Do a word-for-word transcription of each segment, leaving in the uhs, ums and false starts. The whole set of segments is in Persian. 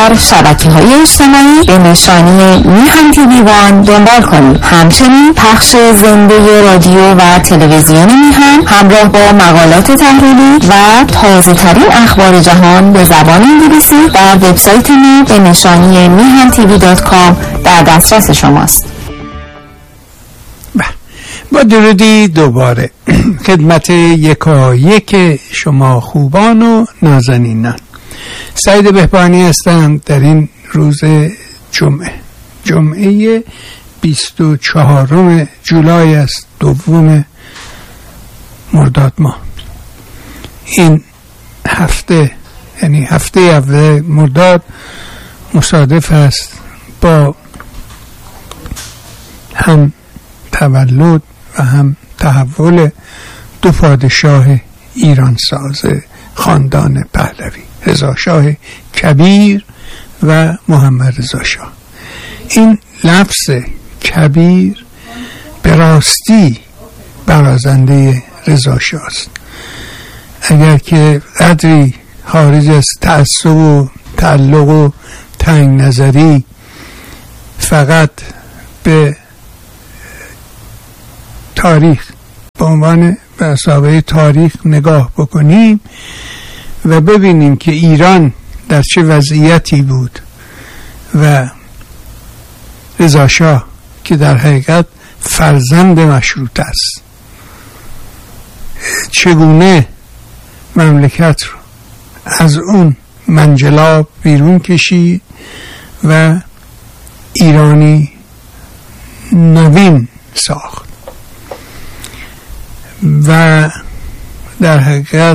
در شبکه‌های اجتماعی به نشانی میهن تیوی وان دنبال کنید. همچنین پخش زنده رادیو و تلویزیون میهن همراه با مقالات تحلیلی و تازه ترین اخبار جهان به زبان انگلیسی در وبسایت ما به نشانی میهن تیوی دات کام در دسترس شماست. با درودی دوباره خدمت یکایک شما خوبان و نازنینان. سعید بهبانی هستم در این روز جمعه جمعه بیست و چهارم جولای است، دوم مرداد ماه. این هفته یعنی هفته اول مرداد مصادف است با هم تولد و هم تحول دو پادشاه ایران ساز خاندان پهلوی، رضا شاه کبیر و محمد رضا شاه. این لفظ کبیر به راستی برازنده رضا شاه است. اگر که قدری خارج از تعصب و تعلق و تنگ نظری فقط به تاریخ به عنوان به مسابقه تاریخ نگاه بکنیم و ببینیم که ایران در چه وضعیتی بود و رضا شاه که در حقیقت فرزند مشروط است چگونه مملکت رو از اون منجلاب بیرون کشید و ایرانی نوین ساخت و در حقیقت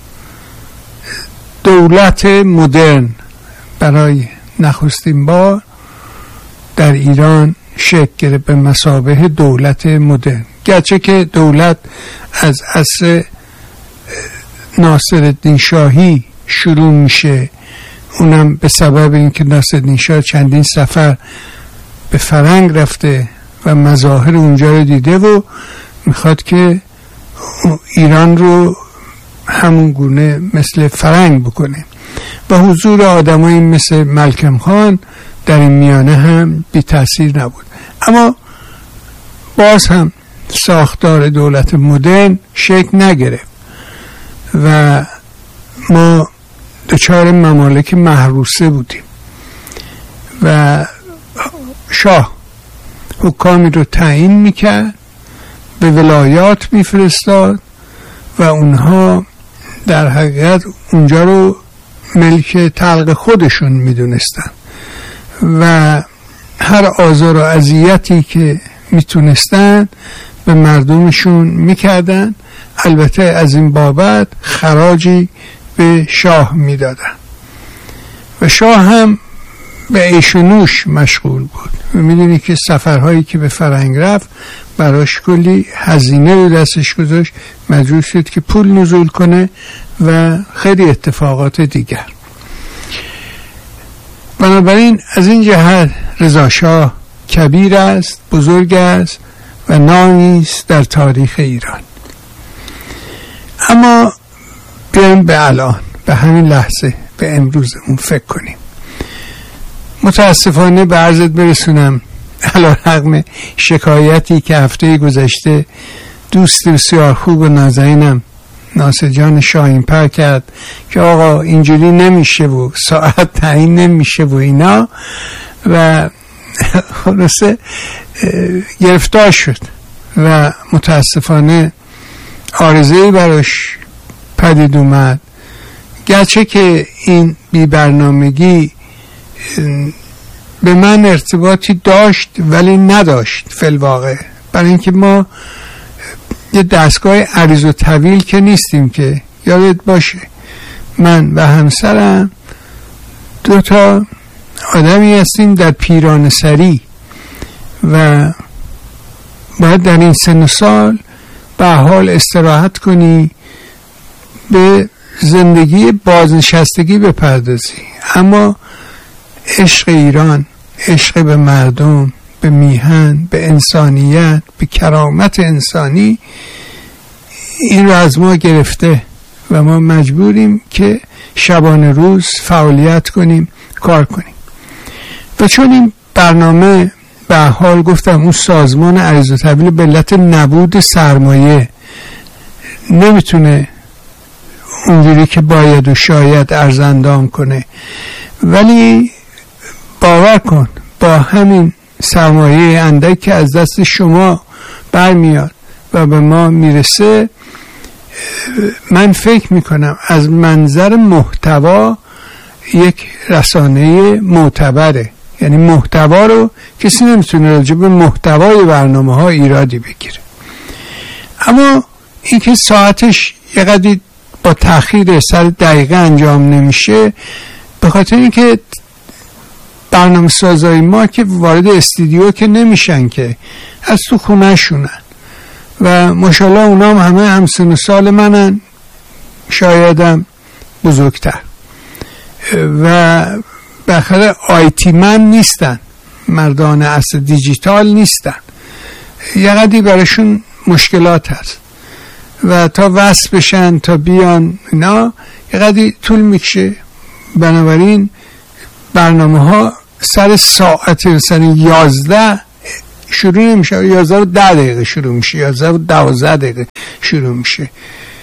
دولت مدرن برای نخستین بار در ایران شکل گرفت به مثابه دولت مدرن. گرچه که دولت از عصر ناصرالدین شاهی شروع میشه، اونم به سبب اینکه ناصرالدین شاه چندین سفر به فرنگ رفته و مظاهر اونجا رو دیده و میخواد که ایران رو همون گونه مثل فرنگ بکنه و حضور آدمایی مثل ملکم خان در این میانه هم بی تأثیر نبود. اما باز هم ساختار دولت مدرن شکل نگرفت و ما دچار ممالک محروسه بودیم و شاه حکامی رو تعیین میکرد، به ولایات میفرستاد و اونها در حقیقت اونجا رو ملک تلق خودشون میدونستن و هر آزار و اذیتی که میتونستن به مردمشون میکردن. البته از این بابت خراجی به شاه میدادن و شاه هم به عیش و نوش مشغول بود و میدونی که سفرهایی که به فرنگ رفت براش کلی هزینه رو دستش گذاشت، مجبور شد که پول نزول کنه و خیلی اتفاقات دیگر. بنابراین از این جهت رضا شاه کبیر است، بزرگ است و نامی است در تاریخ ایران. اما بیایم به الان، به همین لحظه، به امروزمون فکر کنیم. متاسفانه به عرضت برسونم علیرغم شکایتی که هفته گذشته دوست بسیار خوب و نازنینم ناصر جان شاهین‌پر کرد که آقا اینجوری نمیشه و ساعت تعیین نمیشه و اینا، و خلاصه گرفتار شد و متاسفانه عارضه‌ای براش پدید اومد. گرچه که این بی برنامگی به من ارتباطی داشت ولی نداشت فی الواقع، برای اینکه ما یه دستگاه عریض و طویل که نیستیم که یادت باشه من و همسرم دو تا آدمی هستیم در پیران سری و باید در این سن و سال به حال استراحت کنی، به زندگی بازنشستگی بپردازی. اما عشق ایران، عشق به مردم، به میهن، به انسانیت، به کرامت انسانی، این رو از ما گرفته و ما مجبوریم که شبانه روز فعالیت کنیم، کار کنیم. و چون این برنامه به حال گفتم اون سازمان عریض و تحویل به علت نبود سرمایه نمیتونه اونجوری که باید و شاید ارزاندام کنه، ولی باور کن با همین سرمایه اندک که از دست شما برمیاد و به ما میرسه، من فکر میکنم از منظر محتوا یک رسانه معتبره. یعنی محتوا رو کسی نمیتونه راجع به محتوای برنامه ها ایرادی بگیره. اما این که ساعتش یه قدری با تأخیر سر دقیقه انجام نمیشه، به خاطر اینکه برنامه سازای ما که وارد استودیو که نمیشن، که از تو خونه شونن و ماشاءالله اونا هم همه همسن سال منن، شایدم بزرگتر، و بالاخره آیتی من نیستن، مردان عصر دیجیتال نیستن، یه قدری براشون مشکلات هست و تا وصل بشن تا بیان اینا یه قدری طول میکشه. بنابراین برنامه ها سر ساعت سر یازده شروع نمیشه، یازده و ده دقیقه شروع میشه، یازده و دوازده دقیقه شروع میشه.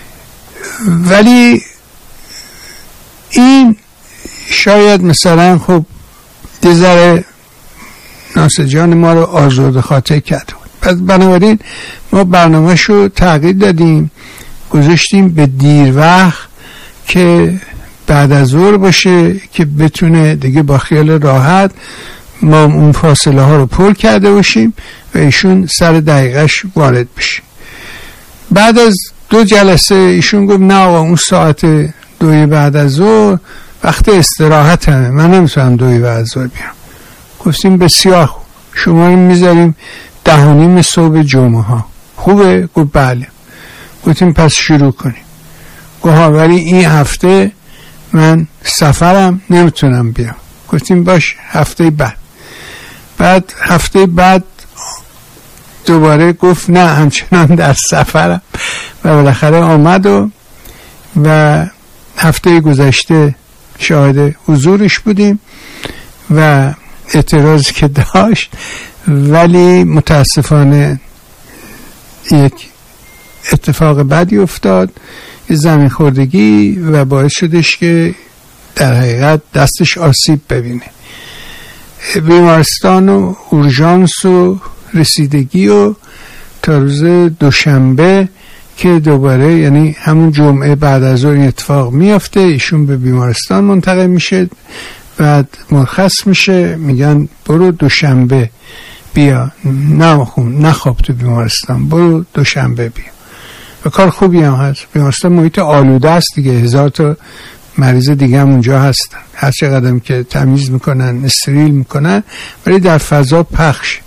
ولی این شاید مثلا خب یه ذره ناسجان ما رو آزرده خاطر کرده بود. پس بنابراین ما برنامه شو تغییر دادیم، گذاشتیم به دیر وقت که بعد از ظهر باشه که بتونه دیگه با خیال راحت ما اون فاصله ها رو پر کرده باشیم و ایشون سر دقیقش وارد بشه. بعد از دو جلسه ایشون گفت نه آقا اون ساعت دوی بعد از ظهر وقت استراحت همه، من نمیتونم دوی بعد از ظهر بیام. گفتیم بسیار خوب، شما رو میذاریم ده و نیم صبح جمعه ها، خوبه؟ گفت بله. گفتیم پس شروع کنیم. گفت ها ولی این هفته من سفرم نمیتونم بیام. گفتیم باش هفته بعد. بعد هفته بعد دوباره گفت نه همچنان در سفرم و بالاخره آمد و و هفته گذشته شاهد حضورش بودیم و اعتراضی که داشت، ولی متاسفانه یک اتفاق بدی افتاد، یه زمین خوردگی و باعث شدش که در حقیقت دستش آسیب ببینه. بیمارستان و اورژانس و رسیدگی و تا روز دوشنبه که دوباره یعنی همون جمعه بعد از اون اتفاق میافته، ایشون به بیمارستان منتقل میشه، بعد مرخص میشه، میگن برو دوشنبه بیا، نخون نخواب تو بیمارستان، برو دوشنبه بیا. و کار خوبی هم هست، بیمارستان محیط آلوده است دیگه، هزار تا مریض دیگه هم اونجا هستن، هر چقدر که تمیز میکنن استریل میکنن ولی در فضا پخش.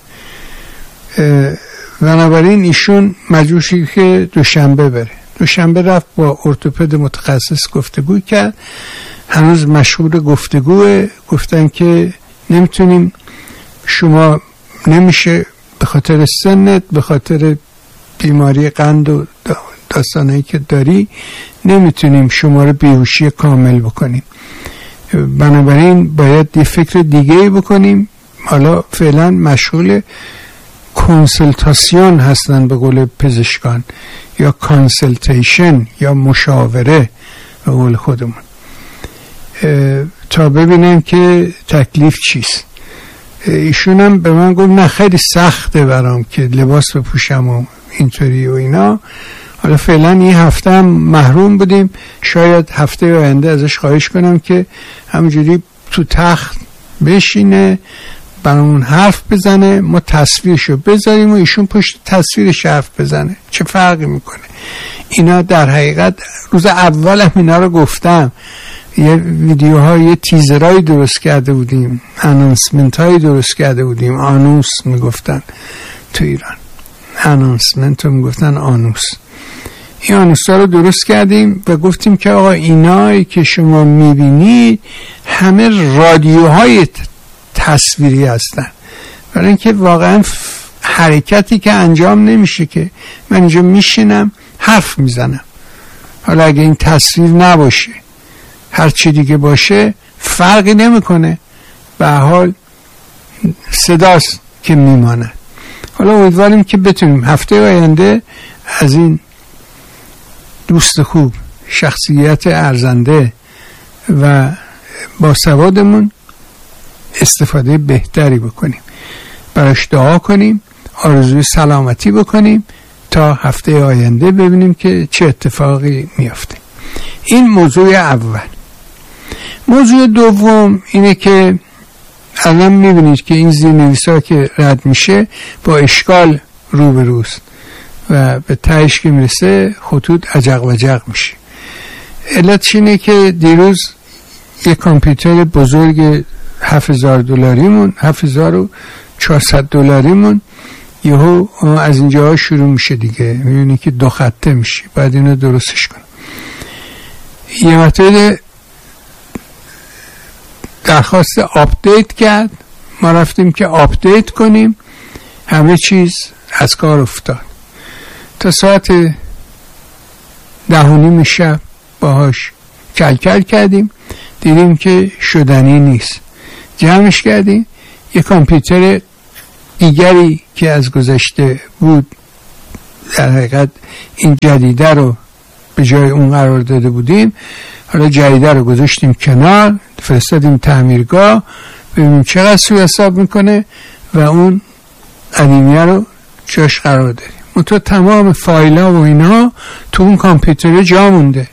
بنابراین ایشون مجبور شد که دوشنبه بره. دوشنبه رفت با ارتوپد متخصص گفتگو کرد، هنوز مشغول گفتگوه. گفتن که نمیتونیم، شما نمیشه به خاطر سنت، به خاطر بیماری قند و داستانهایی که داری، نمیتونیم شما رو بیهوشی کامل بکنیم، بنابراین باید یه فکر دیگه بکنیم. حالا فعلا مشغول کنسلتاسیون هستن به قول پزشکان، یا کانسلتیشن یا مشاوره به قول خودمون، تا ببینیم که تکلیف چیست. ایشون هم به من گفت نه خیلی سخته برام که لباس بپوشم و اینطوری و اینا. حالا فعلا این هفته هم محروم بودیم، شاید هفته آینده ازش خواهش کنم که همونجوری تو تخت بشینه برامون حرف بزنه، ما تصویرشو بذاریم و ایشون پشت تصویرش حرف بزنه. چه فرقی میکنه؟ اینا در حقیقت روز اول هم اینا رو گفتم، یه ویدیوهای یه تیزرهایی درست کرده بودیم، انانسمنت هایی درست کرده بودیم، آنوس میگفتن تو ایران، انانسمنت رو میگفتن آنوس. این آنوس ها رو درست کردیم و گفتیم که آقا اینایی که شما میبینید همه رادیوهای تصویری هستن، برای اینکه واقعا حرکتی که انجام نمیشه، که من اینجا میشینم حرف میزنم، حالا اگه این تصویر نباشه هر چی دیگه باشه فرقی نمیکنه، به هر حال صداست که میماند. حالا امیدواریم که بتونیم هفته آینده از این دوست خوب، شخصیت ارزنده و با سوادمون استفاده بهتری بکنیم، براش دعا کنیم، آرزوی سلامتی بکنیم تا هفته آینده ببینیم که چه اتفاقی میافته. این موضوع اول. موضوع دوم اینه که الان میبینید که این زیرنویس‌ها که رد میشه با اشکال روبروست و به تهش که میرسه خطوط عجق و جق میشه. علتش اینه که دیروز یک کامپیوتر بزرگ هفت هزار دلاریمون هفت هزار و چهارصد دلاریمون یهو از اینجا شروع میشه دیگه، میبینی که دو خطه میشه، بعد اینو درستش کنم. یه مرتبه درخواست آپدیت کرد، ما رفتیم که آپدیت کنیم، همه چیز از کار افتاد. تا ساعت ده و نیم شب باهاش کل کل کردیم، دیدیم که شدنی نیست. جمعش کردیم، یک کامپیوتر دیگری که از گذشته بود، در حقیقت این جدیده رو به جای اون قرار داده بودیم، حالا جدیده رو گذاشتیم کنار، فرستادیم تعمیرگاه ببینیم چقدر سوء حساب میکنه و اون قدیمیه رو جاش قرار دادیم. اون تو تمام فایل ها و اینا تو اون کامپیوتر جا مونده.